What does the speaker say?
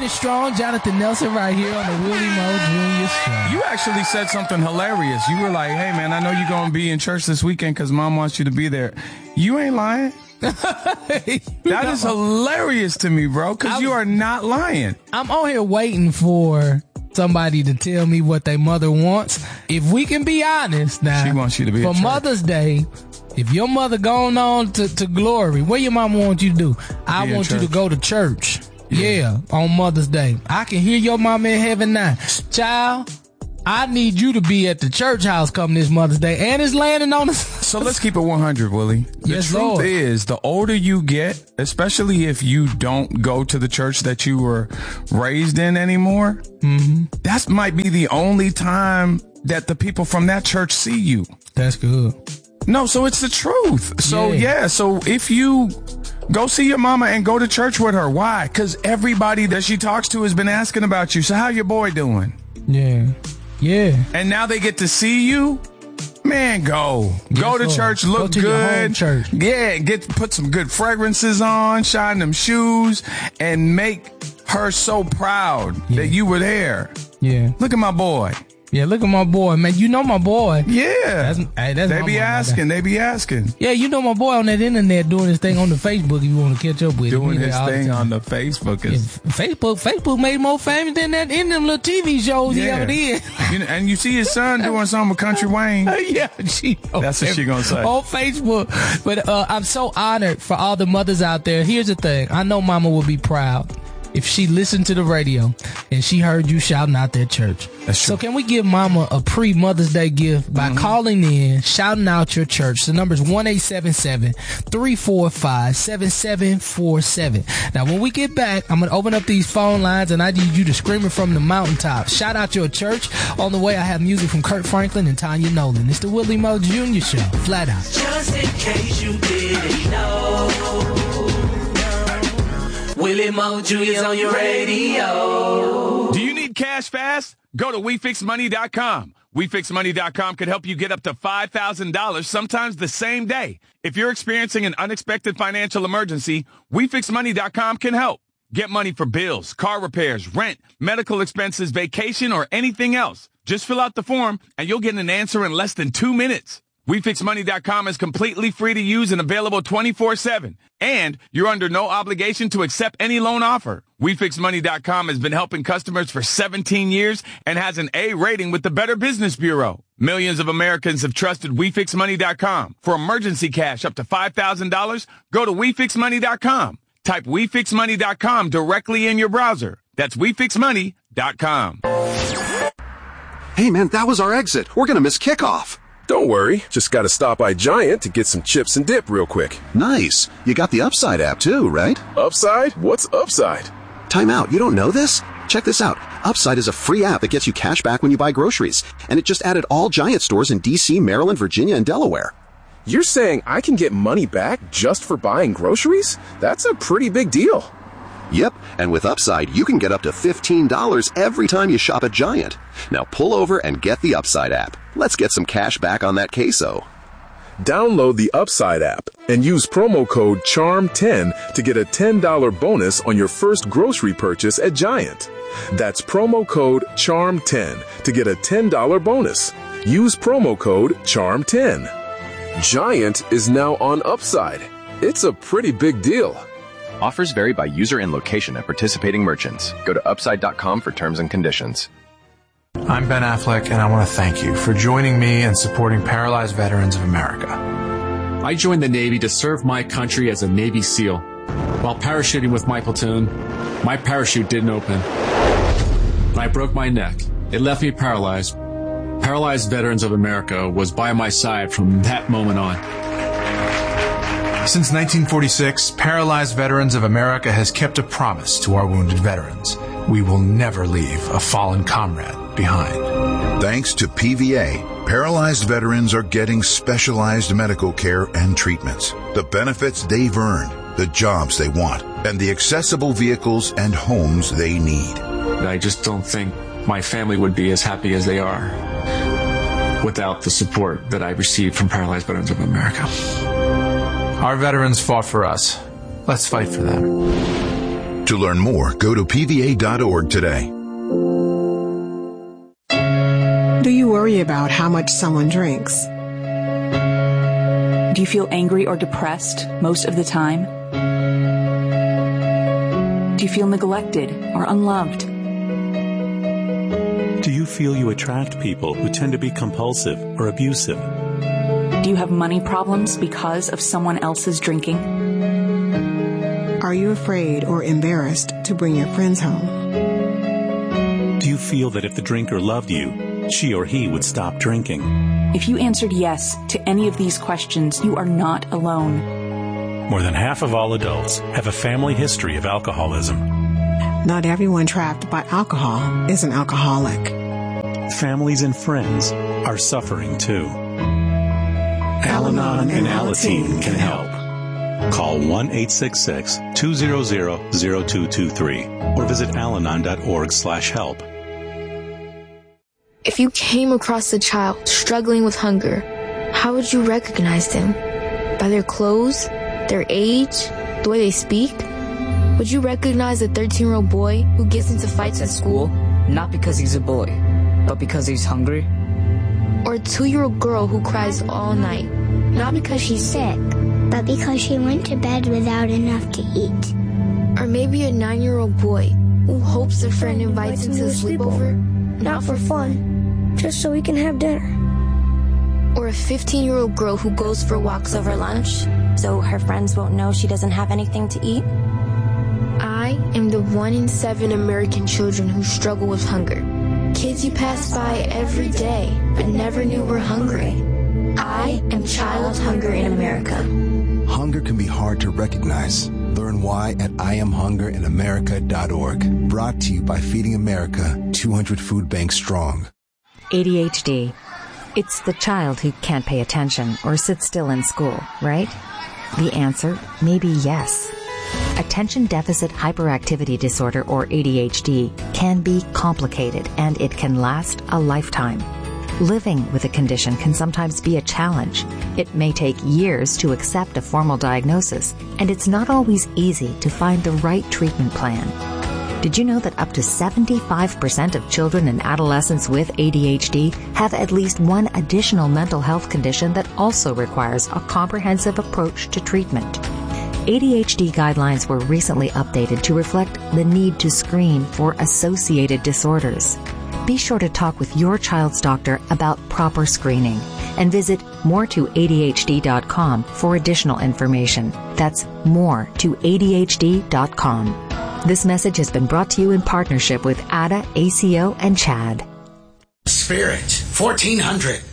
Finish strong. Jonathan Nelson right here on the Willie Mo Jr. Show. You actually said something hilarious. You were like, hey, man, I know you're going to be in church this weekend because Mom wants you to be there. You ain't lying. That is hilarious to me, bro, because you are not lying. I'm on here waiting for somebody to tell me what their mother wants. If we can be honest now, she wants you to be for Mother's Day. If your mother going on to glory, what your mama want you to do? I want you to go to church. Yeah, on Mother's Day. I can hear your mama in heaven now. Child, I need you to be at the church house coming this Mother's Day, and it's landing on us. So let's keep it 100, Willie. The truth is, the older you get, especially if you don't go to the church that you were raised in anymore, that might be the only time that the people from that church see you. That's good. No, so it's the truth. So so if you go see your mama and go to church with her, why? Because everybody that she talks to has been asking about you. So how your boy doing? Yeah. And now they get to see you? Man, go to church, look good. Your home church. Yeah, put some good fragrances on, shine them shoes, and make her so proud that you were there. Yeah. Look at my boy. Yeah, look at my boy, man. You know my boy. Yeah. That's they be asking. They be asking. Yeah, you know my boy on that internet doing his thing on the Facebook if you want to catch up with him. Doing his thing on the Facebook. Facebook made him more famous than that in them little TV shows he ever did. And you see his son doing something with Country Wayne. That's what she gonna say. On Facebook. But I'm so honored for all the mothers out there. Here's the thing. I know mama will be proud if she listened to the radio and she heard you shouting out their church. That's true. So can we give mama a pre-Mother's Day gift by calling in, shouting out your church? The number is 1-877-345-7747. Now, when we get back, I'm going to open up these phone lines and I need you to scream it from the mountaintop. Shout out your church. On the way, I have music from Kurt Franklin and Tanya Nolan. It's the Willie Mo Jr. Show. Flat out. Just in case you didn't know, Willie Mo Jr.'s on your radio. Do you need cash fast? Go to WeFixMoney.com. WeFixMoney.com can help you get up to $5,000, sometimes the same day. If you're experiencing an unexpected financial emergency, WeFixMoney.com can help. Get money for bills, car repairs, rent, medical expenses, vacation, or anything else. Just fill out the form, and you'll get an answer in less than 2 minutes. WeFixMoney.com is completely free to use and available 24/7. And you're under no obligation to accept any loan offer. WeFixMoney.com has been helping customers for 17 years and has an A rating with the Better Business Bureau. Millions of Americans have trusted WeFixMoney.com. For emergency cash up to $5,000, go to WeFixMoney.com. Type WeFixMoney.com directly in your browser. That's WeFixMoney.com. Hey, man, that was our exit. We're going to miss kickoff. Don't worry, just gotta stop by Giant to get some chips and dip real quick. Nice. You got the Upside app too, right? Upside? What's Upside? Time out, you don't know this? Check this out. Upside is a free app that gets you cash back when you buy groceries. And it just added all Giant stores in DC, Maryland, Virginia, and Delaware. You're saying I can get money back just for buying groceries? That's a pretty big deal. Yep, and with Upside, you can get up to $15 every time you shop at Giant. Now pull over and get the Upside app. Let's get some cash back on that queso. Download the Upside app and use promo code CHARM10 to get a $10 bonus on your first grocery purchase at Giant. That's promo code CHARM10 to get a $10 bonus. Use promo code CHARM10. Giant is now on Upside. It's a pretty big deal. Offers vary by user and location at participating merchants. Go to Upside.com for terms and conditions. I'm Ben Affleck, and I want to thank you for joining me and supporting Paralyzed Veterans of America. I joined the Navy to serve my country as a Navy SEAL. While parachuting with my platoon, my parachute didn't open. I broke my neck. It left me paralyzed. Paralyzed Veterans of America was by my side from that moment on. Since 1946, Paralyzed Veterans of America has kept a promise to our wounded veterans. We will never leave a fallen comrade behind. Thanks to PVA, paralyzed veterans are getting specialized medical care and treatments, the benefits they've earned, the jobs they want, and the accessible vehicles and homes they need. I just don't think my family would be as happy as they are without the support that I received from Paralyzed Veterans of America. Our veterans fought for us. Let's fight for them. To learn more, go to PVA.org today. Do you worry about how much someone drinks? Do you feel angry or depressed most of the time? Do you feel neglected or unloved? Do you feel you attract people who tend to be compulsive or abusive? Do you have money problems because of someone else's drinking? Are you afraid or embarrassed to bring your friends home? Do you feel that if the drinker loved you, she or he would stop drinking? If you answered yes to any of these questions, you are not alone. More than half of all adults have a family history of alcoholism. Not everyone trapped by alcohol is an alcoholic. Families and friends are suffering too. Al-Anon and Alateen can help. Call 1-866-200-0223 or visit alanon.org/help. If you came across a child struggling with hunger, how would you recognize them? By their clothes, their age, the way they speak? Would you recognize a 13-year-old boy who gets into fights at school? Not because he's a boy, but because he's hungry? Or a 2-year-old girl who cries all night, not because she's sick, but because she went to bed without enough to eat? Or maybe a 9-year-old boy who hopes a friend invites him to a sleepover, not for fun, just so we can have dinner. Or a 15-year-old girl who goes for walks over lunch, so her friends won't know she doesn't have anything to eat? I am the 1 in 7 American children who struggle with hunger. Kids you pass by every day, but never knew were hungry. I am Child Hunger in America. Hunger can be hard to recognize. Learn why at IamHungerInAmerica.org. Brought to you by Feeding America, 200 Food Banks Strong. ADHD. It's the child who can't pay attention or sit still in school, right? The answer may be yes. Attention Deficit Hyperactivity Disorder, or ADHD, can be complicated and it can last a lifetime. Living with a condition can sometimes be a challenge. It may take years to accept a formal diagnosis, and it's not always easy to find the right treatment plan. Did you know that up to 75% of children and adolescents with ADHD have at least one additional mental health condition that also requires a comprehensive approach to treatment? ADHD guidelines were recently updated to reflect the need to screen for associated disorders. Be sure to talk with your child's doctor about proper screening and visit more2adhd.com for additional information. That's more2adhd.com. This message has been brought to you in partnership with ADA, ACO, and CHAD. Spirit 1400.